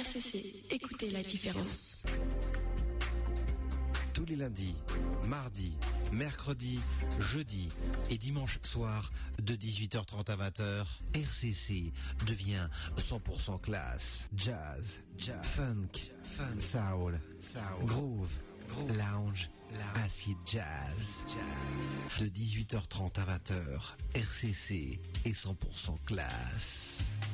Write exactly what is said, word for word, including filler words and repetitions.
R C C, écoutez la différence. Tous les lundis, mardis, mercredis, jeudis et dimanche soir de dix-huit heures trente à vingt heures, R C C devient cent pour cent classe. Jazz, jazz, funk, fun, soul, soul, groove, groove, lounge, lounge, acid jazz. jazz. De dix-huit heures trente à vingt heures, R C C est cent pour cent classe.